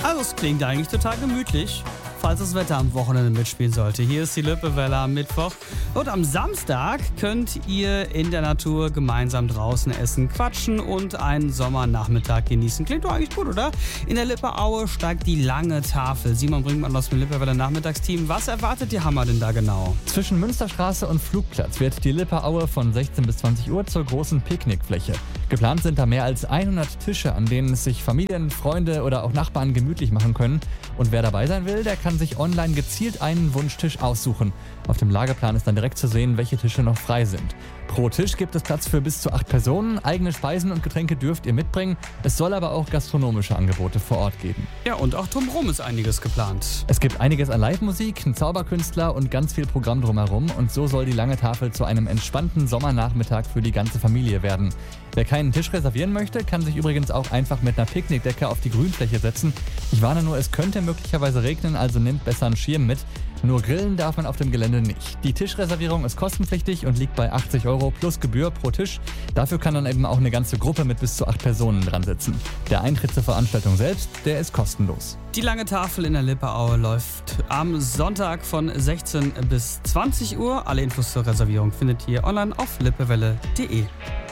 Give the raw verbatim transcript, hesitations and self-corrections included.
Also es klingt eigentlich total gemütlich, falls das Wetter am Wochenende mitspielen sollte. Hier ist die Lippewelle am Mittwoch. Und am Samstag könnt ihr in der Natur gemeinsam draußen essen, quatschen und einen Sommernachmittag genießen. Klingt doch eigentlich gut, oder? In der Lippe-Aue steigt die lange Tafel. Simon Brinkmann aus dem Lippewelle Nachmittagsteam. Was erwartet die Hammer denn da genau? Zwischen Münsterstraße und Flugplatz wird die Lippe-Aue von sechzehn bis zwanzig Uhr zur großen Picknickfläche. Geplant sind da mehr als hundert Tische, an denen es sich Familien, Freunde oder auch Nachbarn gemütlich machen können. Und wer dabei sein will, der kann sich online gezielt einen Wunschtisch aussuchen. Auf dem Lageplan ist dann direkt zu sehen, welche Tische noch frei sind. Pro Tisch gibt es Platz für bis zu acht Personen. Eigene Speisen und Getränke dürft ihr mitbringen. Es soll aber auch gastronomische Angebote vor Ort geben. Ja, und auch drumherum ist einiges geplant. Es gibt einiges an Live-Musik, einen Zauberkünstler und ganz viel Programm drumherum. Und so soll die lange Tafel zu einem entspannten Sommernachmittag für die ganze Familie werden. Wer keinen Tisch reservieren möchte, kann sich übrigens auch einfach mit einer Picknickdecke auf die Grünfläche setzen. Ich warne nur, es könnte möglicherweise regnen, also nehmt besser einen Schirm mit. Nur grillen darf man auf dem Gelände nicht. Die Tischreservierung ist kostenpflichtig und liegt bei achtzig Euro plus Gebühr pro Tisch. Dafür kann dann eben auch eine ganze Gruppe mit bis zu acht Personen dran sitzen. Der Eintritt zur Veranstaltung selbst, der ist kostenlos. Die lange Tafel in der Lippe-Aue läuft am Sonntag von sechzehn bis zwanzig Uhr. Alle Infos zur Reservierung findet ihr online auf lippewelle punkt de.